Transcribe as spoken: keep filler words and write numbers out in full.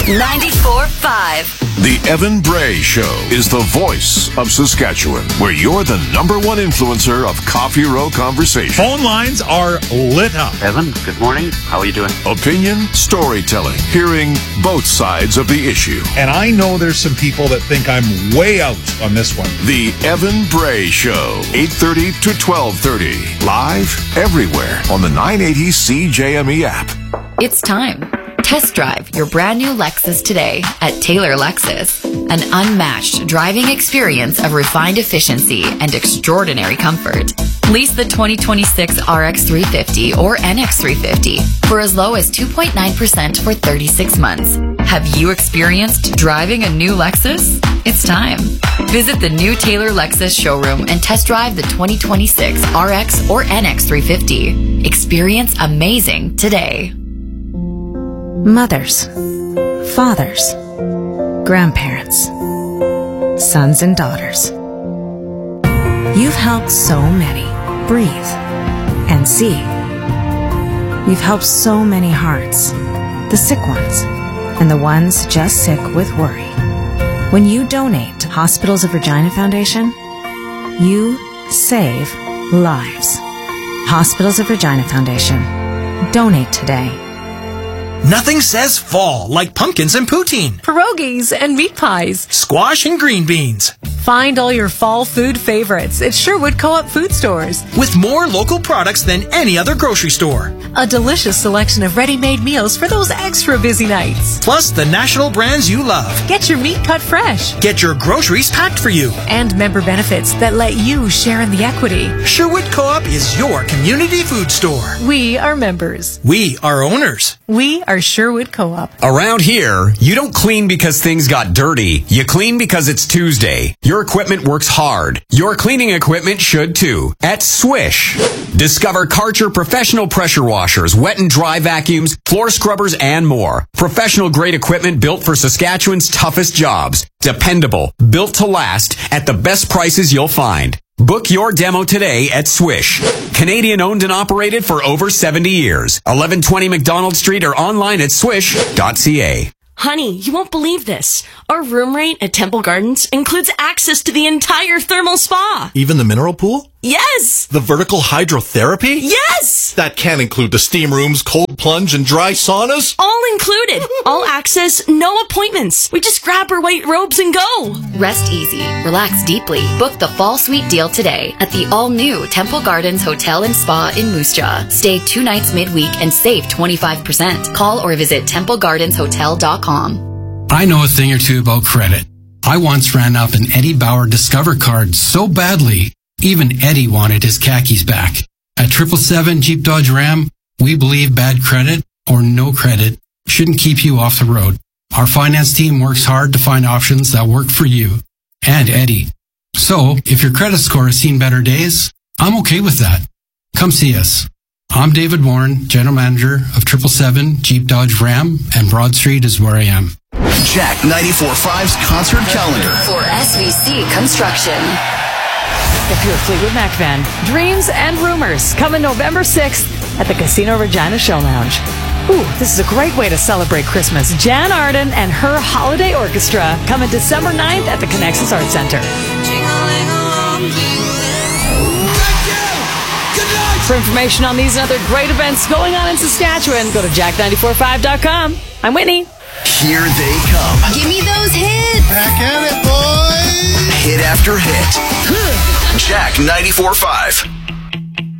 ninety-four point five. The Evan Bray Show is the voice of Saskatchewan, where you're the number one influencer of Coffee Row conversation. Phone lines are lit up. Evan, good morning. How are you doing? Opinion, storytelling, hearing both sides of the issue. And I know there's some people that think I'm way out on this one. The Evan Bray Show, eight thirty to twelve thirty. Live everywhere on the nine eighty C J M E app. It's time. Test drive your brand new Lexus today at Taylor Lexus. An unmatched driving experience of refined efficiency and extraordinary comfort. Lease the twenty twenty-six R X three fifty or N X three fifty for as low as two point nine percent for thirty-six months. Have you experienced driving a new Lexus? It's time. Visit the new Taylor Lexus showroom and test drive the twenty twenty-six R X or N X three fifty. Experience amazing today. Mothers, fathers, grandparents, sons and daughters. You've helped so many breathe and see. You've helped so many hearts, the sick ones and the ones just sick with worry. When you donate to Hospitals of Regina Foundation, you save lives. Hospitals of Regina Foundation. Donate today. Nothing says fall like pumpkins and poutine, pierogies and meat pies, squash and green beans. Find all your fall food favorites at Sherwood Co-op food stores. With more local products than any other grocery store. A delicious selection of ready-made meals for those extra busy nights. Plus the national brands you love. Get your meat cut fresh. Get your groceries packed for you. And member benefits that let you share in the equity. Sherwood Co-op is your community food store. We are members. We are owners. We are Sherwood Co-op. Around here, you don't clean because things got dirty. You clean because it's Tuesday. Your equipment works hard. Your cleaning equipment should too. At Swish. Discover Karcher professional pressure washers, wet and dry vacuums, floor scrubbers, and more. Professional grade equipment built for Saskatchewan's toughest jobs. Dependable, built to last, at the best prices you'll find. Book your demo today at Swish. Canadian owned and operated for over seventy years. eleven twenty McDonald Street or online at swish dot c a. Honey, you won't believe this. Our room rate at Temple Gardens includes access to the entire thermal spa. Even the mineral pool? Yes! The vertical hydrotherapy? Yes! That can include the steam rooms, cold plunge, and dry saunas? All included. All access, no appointments. We just grab our white robes and go. Rest easy. Relax deeply. Book the Fall Suite deal today at the all-new Temple Gardens Hotel and Spa in Moose Jaw. Stay two nights midweek and save twenty-five percent. Call or visit temple gardens hotel dot com. I know a thing or two about credit. I once ran up an Eddie Bauer Discover card so badly, even Eddie wanted his khakis back. At triple seven Jeep Dodge Ram, we believe bad credit or no credit shouldn't keep you off the road. Our finance team works hard to find options that work for you and Eddie. So, if your credit score has seen better days, I'm okay with that. Come see us. I'm David Warren, General Manager of triple seven Jeep Dodge Ram, and Broad Street is where I am. Jack ninety-four point five's concert calendar. For S V C Construction. The Pure Fleetwood Mac Band, Dreams and Rumors, coming November sixth at the Casino Regina Show Lounge. Ooh, this is a great way to celebrate Christmas. Jan Arden and her Holiday Orchestra coming December ninth at the Connexus Arts Center. For information on these and other great events going on in Saskatchewan, go to jack ninety-four point five dot com. I'm Whitney. Here they come. Give me those hits. Back at it, boys. Hit after hit. Jack ninety-four point five.